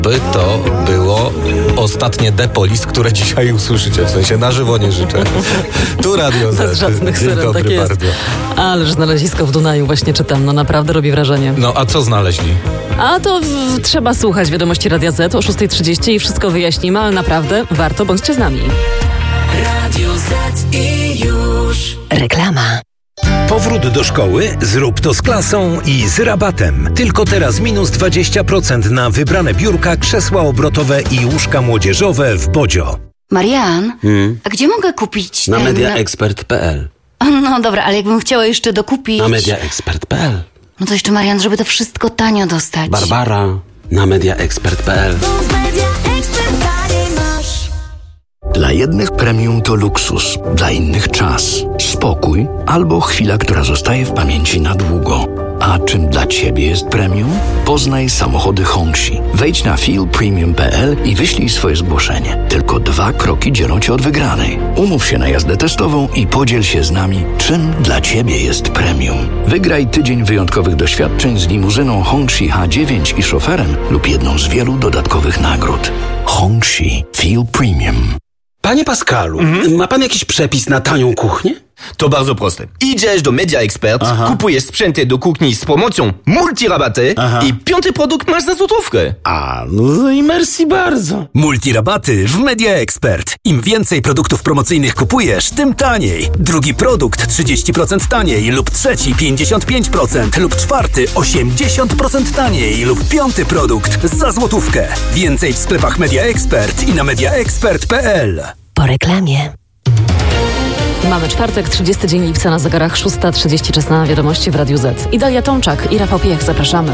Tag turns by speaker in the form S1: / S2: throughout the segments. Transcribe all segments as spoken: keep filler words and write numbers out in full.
S1: By to było ostatnie Depolis, które dzisiaj usłyszycie, w sensie na żywo nie życzę. Tu Radio Z.
S2: Bez żadnych
S1: Dzień
S2: syren,
S1: dobry
S2: tak jest.
S1: bardzo.
S2: Ależ znalezisko w Dunaju właśnie czytam, no naprawdę robi wrażenie.
S1: No a co znaleźli?
S2: A to w, trzeba słuchać wiadomości Radia Z o szósta trzydzieści i wszystko wyjaśnimy, ale naprawdę warto, bądźcie z nami.
S3: Radio Z i już.
S4: Reklama.
S5: Powrót do szkoły? Zrób to z klasą i z rabatem. Tylko teraz minus dwadzieścia procent na wybrane biurka, krzesła obrotowe i łóżka młodzieżowe w Bodzio.
S4: Marian,
S6: Hmm?
S4: a gdzie mogę kupić
S6: Na
S4: ten...
S6: mediaexpert kropka p l.
S4: No dobra, ale jakbym chciała jeszcze dokupić...
S6: Na mediaexpert kropka p l.
S4: No to jeszcze, Marian, żeby to wszystko tanio dostać.
S6: Barbara, na mediaexpert kropka p l.
S7: Dla jednych premium to luksus, dla innych czas, spokój albo chwila, która zostaje w pamięci na długo. A czym dla Ciebie jest premium? Poznaj samochody Hongxi. Wejdź na feel premium kropka p l i wyślij swoje zgłoszenie. Tylko dwa kroki dzielą Cię od wygranej. Umów się na jazdę testową i podziel się z nami, czym dla Ciebie jest premium. Wygraj tydzień wyjątkowych doświadczeń z limuzyną Hongxi H dziewięć i szoferem lub jedną z wielu dodatkowych nagród. Hongxi Feel Premium.
S6: Panie Pascalu, mhm. ma pan jakiś przepis na tanią kuchnię?
S8: To bardzo proste. Idziesz do MediaExpert,
S6: Aha.
S8: kupujesz sprzęty do kuchni z promocją multirabaty
S6: Aha.
S8: i piąty produkt masz za złotówkę.
S6: A, no i merci bardzo.
S5: Multirabaty w MediaExpert. Im więcej produktów promocyjnych kupujesz, tym taniej. Drugi produkt trzydzieści procent taniej lub trzeci pięćdziesiąt pięć procent lub czwarty osiemdziesiąt procent taniej lub piąty produkt za złotówkę. Więcej w sklepach MediaExpert i na mediaexpert kropka p l.
S4: Po reklamie.
S2: Mamy czwartek, trzydziesty dzień lipca, na zegarach szósta trzydzieści, czas na wiadomości w Radiu Z. I Dalia Tomczak i Rafał Piech, zapraszamy.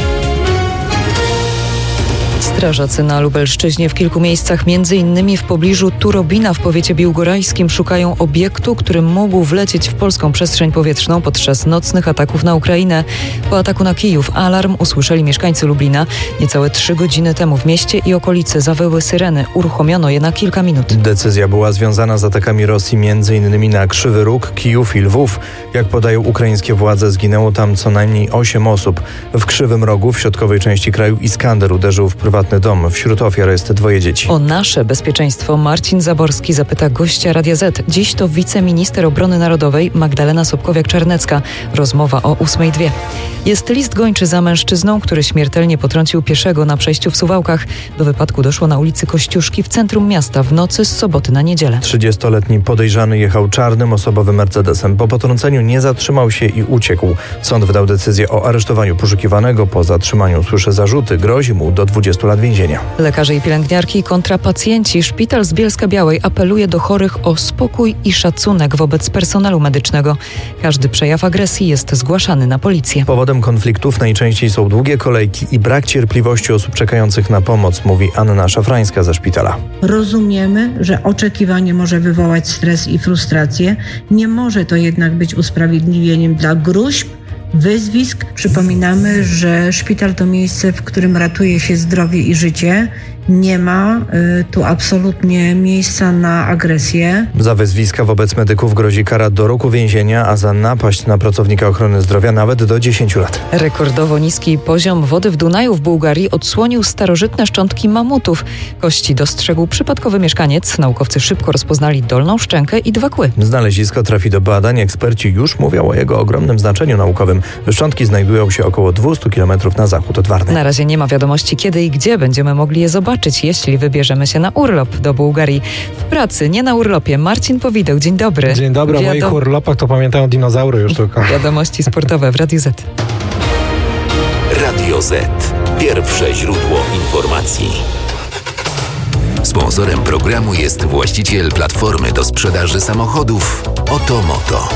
S9: Strażacy na Lubelszczyźnie w kilku miejscach, między innymi w pobliżu Turobina w powiecie biłgorajskim, szukają obiektu, który mógł wlecieć w polską przestrzeń powietrzną podczas nocnych ataków na Ukrainę. Po ataku na Kijów alarm usłyszeli mieszkańcy Lublina. Niecałe trzy godziny temu w mieście i okolicy zawyły syreny. Uruchomiono je na kilka minut.
S10: Decyzja była związana z atakami Rosji między innymi na Krzywy Róg, Kijów i Lwów. Jak podają ukraińskie władze, zginęło tam co najmniej osiem osób. W Krzywym Rogu, w środkowej części kraju, Iskander uderzył w prywatny dom. Wśród ofiar jest dwoje dzieci.
S9: O nasze bezpieczeństwo Marcin Zaborski zapyta gościa Radia Z. Dziś to wiceminister obrony narodowej Magdalena Sobkowiak-Czarnecka. Rozmowa o ósmej dwie. Jest list gończy za mężczyzną, który śmiertelnie potrącił pieszego na przejściu w Suwałkach. Do wypadku doszło na ulicy Kościuszki w centrum miasta w nocy z soboty na niedzielę.
S10: trzydziestoletni podejrzany jechał czarnym osobowym Mercedesem. Po potrąceniu nie zatrzymał się i uciekł. Sąd wydał decyzję o aresztowaniu poszukiwanego. Po zatrzymaniu słyszy zarzuty. Grozi mu do dwudziestu lat więzienia.
S9: Lekarze i pielęgniarki kontra pacjenci. Szpital z Bielska-Białej apeluje do chorych o spokój i szacunek wobec personelu medycznego. Każdy przejaw agresji jest zgłaszany na policję.
S10: Powodem konfliktów najczęściej są długie kolejki i brak cierpliwości osób czekających na pomoc, mówi Anna Szafrańska ze szpitala.
S11: Rozumiemy, że oczekiwanie może wywołać stres i frustrację. Nie może to jednak być usprawiedliwieniem dla gróźb, wyzwisk. Przypominamy, że szpital to miejsce, w którym ratuje się zdrowie i życie. Nie ma y, tu absolutnie miejsca na agresję.
S10: Za wyzwiska wobec medyków grozi kara do roku więzienia, a za napaść na pracownika ochrony zdrowia nawet do dziesięciu lat.
S9: Rekordowo niski poziom wody w Dunaju w Bułgarii odsłonił starożytne szczątki mamutów. Kości dostrzegł przypadkowy mieszkaniec. Naukowcy szybko rozpoznali dolną szczękę i dwa kły.
S10: Znalezisko trafi do badań. Eksperci już mówią o jego ogromnym znaczeniu naukowym. Szczątki znajdują się około dwieście kilometrów na zachód od Warny.
S9: Na razie nie ma wiadomości, kiedy i gdzie będziemy mogli je zobaczyć, jeśli wybierzemy się na urlop do Bułgarii. W pracy, nie na urlopie. Marcin Powideł, dzień dobry.
S12: Dzień dobry,
S9: Wiado-
S12: o moich urlopach to pamiętają dinozaury już tylko.
S9: Wiadomości sportowe w Radiu Z.
S5: Radio Z. Pierwsze źródło informacji. Sponsorem programu jest właściciel platformy do sprzedaży samochodów Otomoto.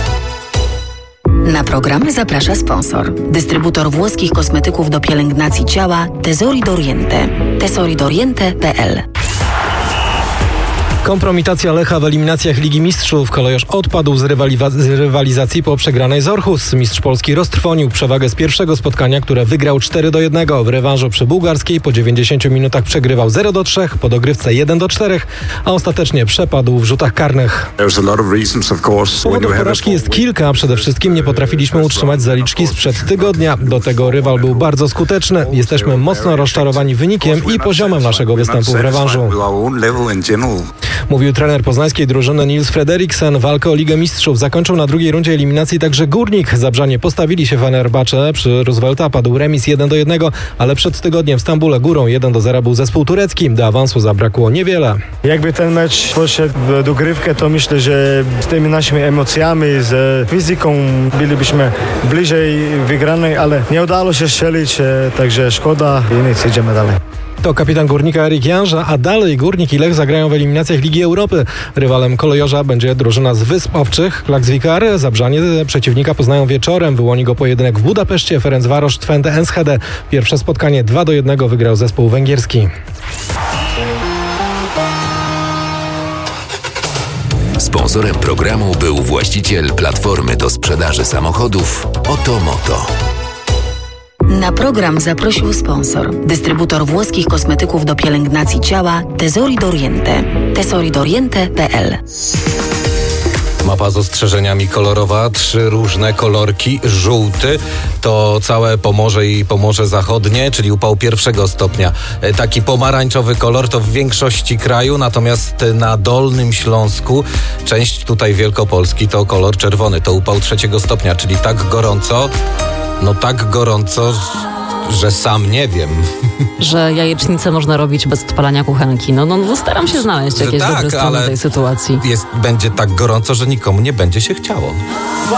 S4: Na programy zaprasza sponsor. Dystrybutor włoskich kosmetyków do pielęgnacji ciała Tesori d'Oriente. tesori d'oriente kropka p l.
S12: Kompromitacja Lecha w eliminacjach Ligi Mistrzów. Kolejorz odpadł z, rywaliwa- z rywalizacji po przegranej z Orhus. Mistrz Polski roztrwonił przewagę z pierwszego spotkania, które wygrał cztery do jednego. W rewanżu przy Bułgarskiej po dziewięćdziesięciu minutach przegrywał zero do trzech, po dogrywce jeden do czterech, a ostatecznie przepadł w rzutach karnych. Powodów porażki jest kilka. Przede wszystkim nie potrafiliśmy utrzymać zaliczki sprzed tygodnia. Do tego rywal był bardzo skuteczny. Jesteśmy mocno rozczarowani wynikiem i poziomem naszego występu w rewanżu. Mówił trener poznańskiej drużyny Nils Frederiksen. Walkę o Ligę Mistrzów zakończył na drugiej rundzie eliminacji także Górnik. Zabrzanie postawili się Fenerbahce. Przy Roosevelta padł remis jeden do jednego, ale przed tygodniem w Stambule górą jeden do zera był zespół turecki. Do awansu zabrakło niewiele.
S13: Jakby ten mecz poszedł w dogrywkę, to myślę, że z tymi naszymi emocjami, z fizyką bylibyśmy bliżej wygranej, ale nie udało się strzelić, także szkoda i nic, idziemy dalej.
S12: To kapitan Górnika Erik Janża, a dalej Górnik i Lech zagrają w eliminacjach Ligi Europy. Rywalem kolejorza będzie drużyna z Wysp Owczych, Klaksvikar. Zabrzanie przeciwnika poznają wieczorem. Wyłoni go pojedynek w Budapeszcie. Ferencvaros Twente Enschede. Pierwsze spotkanie dwa do jednego wygrał zespół węgierski.
S14: Sponsorem programu był właściciel platformy do sprzedaży samochodów Otomoto.
S4: Na program zaprosił sponsor. Dystrybutor włoskich kosmetyków do pielęgnacji ciała Tesori d'Oriente. tesori d'oriente kropka p l.
S1: Mapa z ostrzeżeniami kolorowa, trzy różne kolorki. Żółty to całe Pomorze i Pomorze Zachodnie, czyli upał pierwszego stopnia. Taki pomarańczowy kolor to w większości kraju, natomiast na Dolnym Śląsku, część tutaj Wielkopolski, to kolor czerwony, to upał trzeciego stopnia, czyli tak gorąco, no tak gorąco, że sam nie wiem.
S2: Że jajecznicę można robić bez odpalania kuchenki. No, no, no staram się znaleźć jakieś
S1: tak,
S2: dobre strony tej sytuacji.
S1: Jest, będzie tak gorąco, że nikomu nie będzie się chciało.